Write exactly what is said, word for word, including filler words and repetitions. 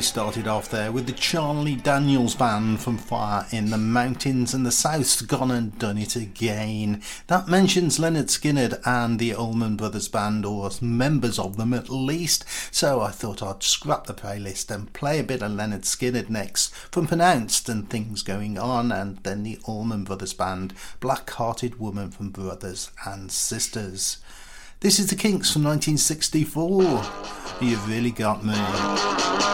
started off there with the Charlie Daniels Band from Fire in the Mountains, and the South's gone and done it again. That mentions Lynyrd Skynyrd and the Allman Brothers Band, or members of them at least, so I thought I'd scrap the playlist and play a bit of Lynyrd Skynyrd next from Pronounced and Things Going On, and then the Allman Brothers Band, Black Hearted Woman from Brothers and Sisters. This is the Kinks from nineteen sixty-four. You've really got me.